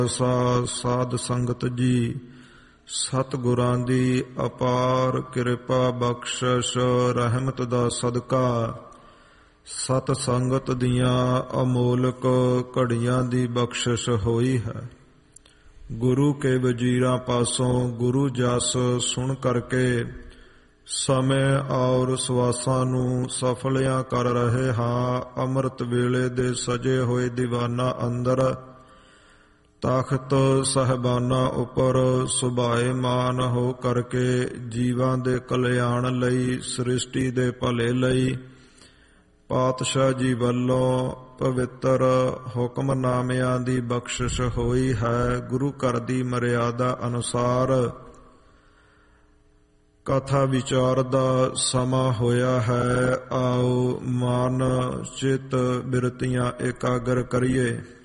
ਸਾਧ ਸੰਗਤ ਜੀ, ਸਤਿਗੁਰਾਂ ਦੀ ਅਪਾਰ ਕਿਰਪਾ ਬਖਸ਼ਿਸ਼ ਰਹਿਮਤ ਦਾ ਸਦਕਾ ਸਤ ਸੰਗਤ ਦੀਆਂ ਅਮੋਲਕ ਘੜੀਆਂ ਦੀ ਬਖਸ਼ਿਸ਼ ਹੋਈ ਹੈ। ਗੁਰੂ ਕੇ ਵਜੀਰਾਂ ਪਾਸੋਂ ਗੁਰੂ ਜਸ ਸੁਣ ਕਰਕੇ ਸਮੇਂ ਔਰ ਸਵਾਸਾਂ ਨੂੰ ਸਫਲਿਆਂ ਕਰ ਰਹੇ ਹਾਂ। ਅੰਮ੍ਰਿਤ ਵੇਲੇ ਦੇ ਸਜੇ ਹੋਏ ਦੀਵਾਨਾਂ ਅੰਦਰ ਤਖਤ ਸਾਹਿਬਾਨਾਂ ਉੱਪਰ ਸੁਭਾਏਮਾਨ ਹੋ ਕਰਕੇ ਜੀਵਾਂ ਦੇ ਕਲਿਆਣ ਲਈ, ਸ੍ਰਿਸ਼ਟੀ ਦੇ ਭਲੇ ਲਈ ਪਾਤਸ਼ਾਹ ਜੀ ਵੱਲੋਂ ਪਵਿੱਤਰ ਹੁਕਮਨਾਮਿਆਂ ਦੀ ਬਖਸ਼ਿਸ਼ ਹੋਈ ਹੈ। ਗੁਰੂ ਘਰ ਦੀ ਮਰਿਆਦਾ ਅਨੁਸਾਰ ਕਥਾ ਵਿਚਾਰ ਦਾ ਸਮਾਂ ਹੋਇਆ ਹੈ। ਆਓ ਮਨ ਚਿੱਤ ਬਿਰਤੀਆਂ ਇਕਾਗਰ ਕਰੀਏ।